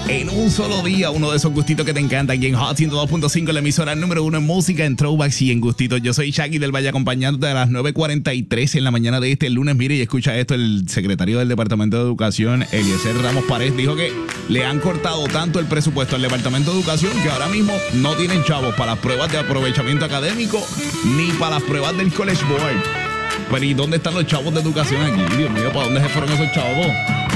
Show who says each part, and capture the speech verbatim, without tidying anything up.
Speaker 1: en un solo día, uno de esos gustitos que te encanta aquí en Hot ciento dos punto cinco, la emisora número uno en música, en throwbacks y en gustitos. Yo soy Shaggy del Valle, acompañándote a las nueve cuarenta y tres en la mañana de este lunes. Mire y escucha esto, el secretario del Departamento de Educación, Eliezer Ramos Párez, dijo que le han cortado tanto el presupuesto al Departamento de Educación que ahora mismo no tienen chavos para las pruebas de aprovechamiento académico ni para las pruebas del College Board. Pero ¿y dónde están los chavos de educación aquí? Dios mío, ¿para dónde se fueron esos chavos?